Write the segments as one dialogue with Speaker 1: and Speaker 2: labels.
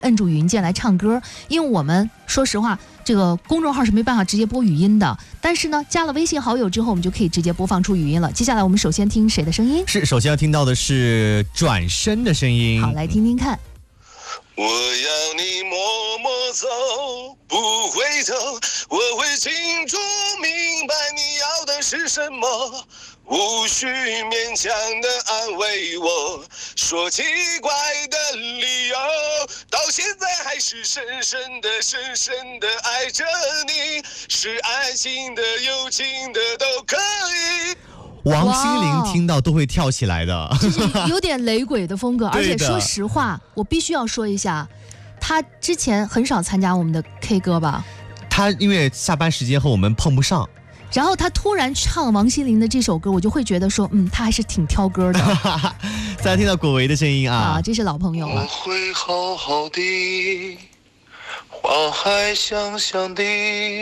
Speaker 1: 摁住语音键来唱歌，因为我们说实话，这个公众号是没办法直接播语音的，但是呢，加了微信好友之后，我们就可以直接播放出语音了。接下来我们首先听谁的声音？
Speaker 2: 是，首先要听到的是转身的声音。
Speaker 1: 好，来听听看。
Speaker 3: 我要你默默走，不回头，我会清楚明白你要的是什么，无需勉强的安慰我，说奇怪的理由，到现在还是深深的爱着你，是爱情的友情的都可以。
Speaker 2: 王心凌听到都会跳起来的，
Speaker 1: 就是有点雷鬼的风格。而且说实话，我必须要说一下，他之前很少参加我们的 K 歌吧？
Speaker 2: 他因为下班时间和我们碰不上，
Speaker 1: 然后他突然唱王心凌的这首歌，我就会觉得说，他还是挺挑歌的。
Speaker 2: 再来听到果维的声音啊，
Speaker 1: 这是老朋友了。
Speaker 3: 我会好好的，花还香香的，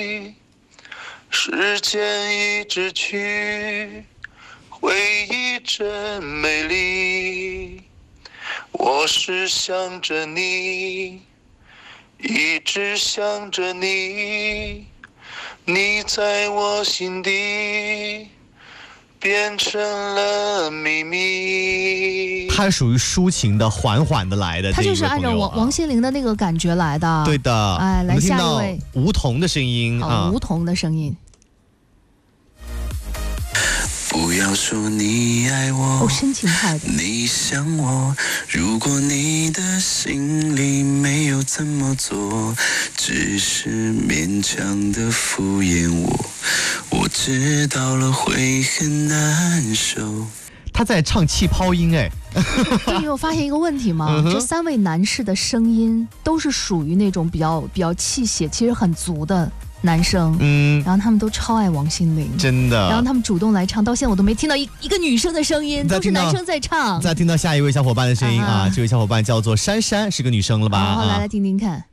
Speaker 3: 时间一直去。回忆真美丽，我是想着你，一直想着你，你在我心底变成了秘密。
Speaker 2: 它属于抒情的、缓缓的来的，
Speaker 1: 它就是按照王心凌的那个感觉来的。
Speaker 2: 对的，
Speaker 1: 哎，来下一位，
Speaker 2: 梧桐的声音啊，
Speaker 1: 梧桐的声音。
Speaker 3: 不要说你爱我，
Speaker 1: 深情派的。
Speaker 3: 你想我，如果你的心里没有这么做，只是勉强的敷衍我，我知道了会很难受。
Speaker 2: 他在唱气泡音哎。
Speaker 1: 你有发现一个问题吗？这三位男士的声音都是属于那种比较气血其实很足的男生，然后他们都超爱王心凌，
Speaker 2: 真的。
Speaker 1: 然后他们主动来唱，到现在我都没听到一个女生的声音，都是男生在唱。
Speaker 2: 再听到下一位小伙伴的声音啊，这位小伙伴叫做珊珊，是个女生了吧？
Speaker 1: 好，来听听看。